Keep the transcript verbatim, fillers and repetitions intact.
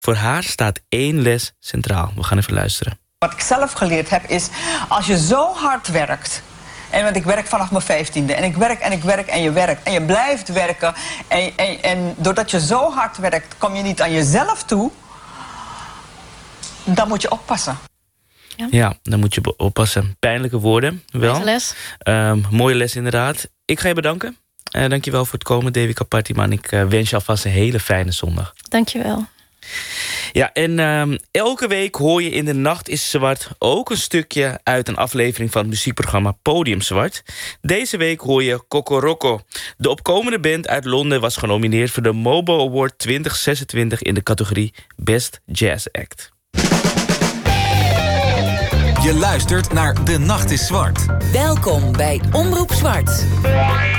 Voor haar staat één les centraal. We gaan even luisteren. Wat ik zelf geleerd heb is, als je zo hard werkt... En want ik werk vanaf mijn vijftiende. En ik werk en ik werk en je werkt. En je blijft werken. En, en, en doordat je zo hard werkt, kom je niet aan jezelf toe. Dan moet je oppassen. Ja, ja dan moet je oppassen. Pijnlijke woorden, wel. Deze les. Um, mooie les inderdaad. Ik ga je bedanken. Uh, dankjewel voor het komen, Devi Kapartiman. Ik uh, wens je alvast een hele fijne zondag. Dankjewel. Ja, en um, elke week hoor je in De Nacht is Zwart ook een stukje uit een aflevering van het muziekprogramma Podium Zwart. Deze week hoor je Kokoroko. De opkomende band uit Londen was genomineerd voor de Mobo Award twintig zesentwintig in de categorie Best Jazz Act. Je luistert naar De Nacht is Zwart. Welkom bij Omroep Zwart.